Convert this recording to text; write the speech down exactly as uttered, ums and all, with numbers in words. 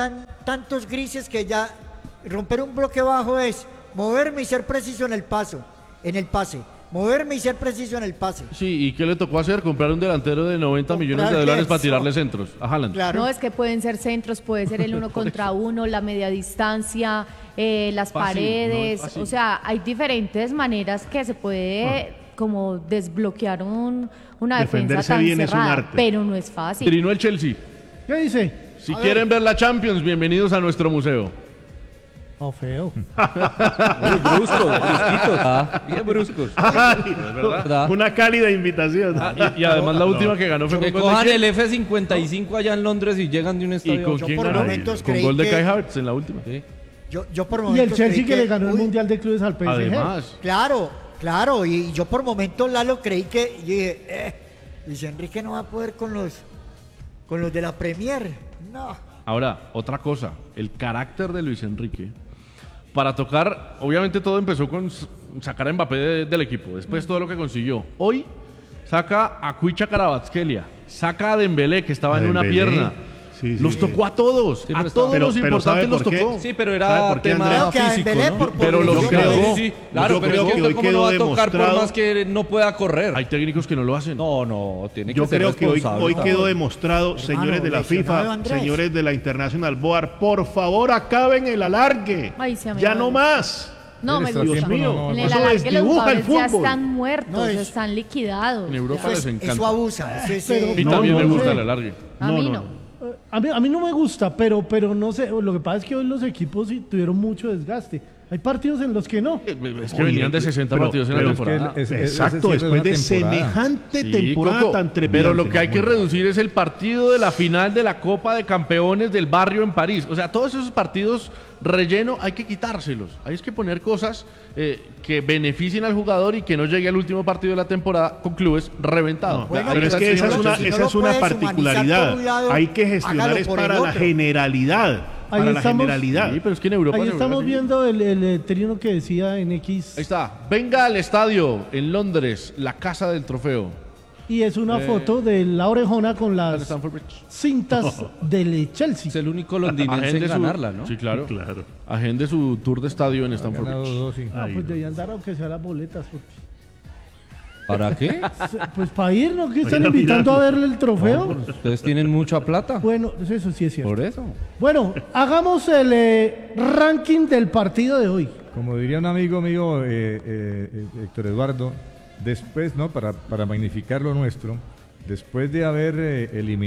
tan, tantos grises que ya romper un bloque bajo es moverme y ser preciso en el paso, en el pase. Moverme y ser preciso en el pase. Sí, ¿y qué le tocó hacer? Comprar un delantero de noventa Comprar millones de dólares eso. para tirarle centros a Haaland. Claro. No, es que pueden ser centros, puede ser el uno contra uno, la media distancia, eh, las Fácil, paredes, no es fácil. o sea, hay diferentes maneras que se puede como desbloquear un, una defensa Defenderse tan bien es un cerrada, arte. pero no es fácil. Trinó el Chelsea. ¿Qué dice? Si quieren ver la Champions, bienvenidos a nuestro museo. Oh, feo. Muy bruscos, brusquitos. Ah, bien bruscos. ¿Verdad? Una cálida invitación. Ah, y, y además la última que ganó fue Que con gol de cojan quién? el F cincuenta y cinco allá en Londres y llegan de un ¿Y estadio. con a otro. quién por ganó? momentos Con creí gol de que- Kai Havertz en la última. Sí. Yo, yo por Y momentos el Chelsea creí que le ganó el uy, Mundial de Clubes al P S G. Además, Claro, claro, y yo por momentos Lalo creí que y dije, eh, Luis Enrique no va a poder con los con los de la Premier. No. ahora, otra cosa, el carácter de Luis Enrique. Para tocar, obviamente todo empezó con s- sacar a Mbappé de- del equipo, después todo lo que consiguió. Hoy saca a Cuicha Kvaratskhelia, saca a Dembélé que estaba A en una Dembélé. pierna. Sí, sí, los sí. tocó a todos, Sí, pero a estaba- todos pero- los pero importantes ¿sabe los por qué? tocó. Sí, pero ¿Sabe era por qué, tema Andrea? Creo que a físico, Dembélé ¿no? por- Pero por lo lesión que de- hago- Sí, sí, claro, yo pero creo es que que hoy cómo no quedó va a tocar por demostrado- más que no pueda correr. Hay técnicos que no lo hacen. No, no, tiene que Yo ser creo que hoy, responsable. hoy quedó demostrado, señores de la lesionado FIFA, Andrés. señores de la International Board, por favor acaben el alargue. Ay, sí, a mí Ya no no me más. No, me Dios gusta. mío, en el eso alargue los desdibuja el jugadores ya fútbol. están muertos, No, es- están liquidados. En Europa Eso, les es- encanta. eso abusa. Eso es, Pero- eh, Y No, también no, me gusta no. el alargue. A No, mí no, no. no. A mí, a mí no me gusta, pero, pero no sé, lo que pasa es que hoy los equipos sí tuvieron mucho desgaste. Hay partidos en los que no. Es que venían de sesenta pero- partidos en pero la es que temporada. es- es- Exacto, ese cierre después de de una temporada. semejante Sí, temporada Coco, tan tremenda. pero lo que hay que reducir es el partido de la final de la Copa de Campeones del barrio en París. O sea, todos esos partidos relleno hay que quitárselos. Hay que poner cosas eh, que beneficien al jugador y que no llegue al último partido de la temporada con clubes reventados. No, Bueno, pero es pero que si esa no es lo- una, si no esa lo es una puedes humanizar particularidad. por un lado, Hay que gestionar hágalo es por el para la otro. generalidad. Ahí para la estamos- generalidad. Sí, pero es que en Europa Ahí se juega estamos así. viendo el, el, eh, trino que decía en X. Ahí está. Venga al estadio en Londres, la casa del trofeo. Y es una Eh, foto de la orejona con en las Stamford Bridge. cintas del Chelsea. Es el único londinense Agende en su- ganarla, ¿no? Sí, claro. Claro. Agende su tour de estadio en Stamford Ganado Bridge. dos, sí. Ah, pues debían dar aunque sea las boletas. porque- ¿Para qué? Pues para ir, ¿no? Que están ir a invitando a mirarlo. verle el trofeo. Ustedes tienen mucha plata. Bueno, eso sí es cierto. Por eso. Bueno, hagamos el eh, ranking del partido de hoy. Como diría un amigo mío, eh, eh, eh, Héctor Eduardo, después, ¿no? Para, para magnificar lo nuestro, después de haber eh, eliminado